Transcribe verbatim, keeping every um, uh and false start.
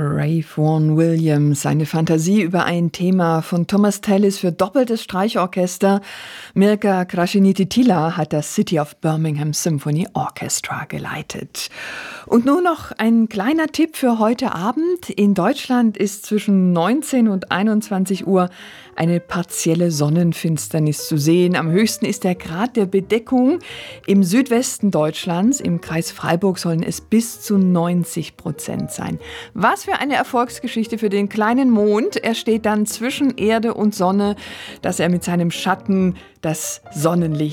Ralph Vaughan Williams, eine Fantasie über ein Thema von Thomas Tallis für doppeltes Streichorchester. Mirka Krashenitty-Tilla hat das City of Birmingham Symphony Orchestra geleitet. Und nun noch ein kleiner Tipp für heute Abend. In Deutschland ist zwischen neunzehn und einundzwanzig Uhr eine partielle Sonnenfinsternis zu sehen. Am höchsten ist der Grad der Bedeckung. Im Südwesten Deutschlands, im Kreis Freiburg, sollen es bis zu neunzig Prozent sein. Was für eine Erfolgsgeschichte für den kleinen Mond. Er steht dann zwischen Erde und Sonne, dass er mit seinem Schatten das Sonnenlicht